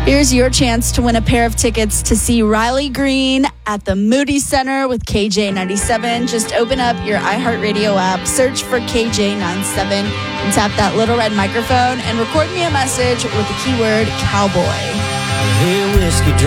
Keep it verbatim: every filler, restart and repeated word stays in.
Here's your chance to win a pair of tickets to see Riley Green at the Moody Center with K J ninety-seven. Just open up your iHeartRadio app, search for K J ninety-seven, and tap that little red microphone and record me a message with the keyword cowboy. Hey, whiskey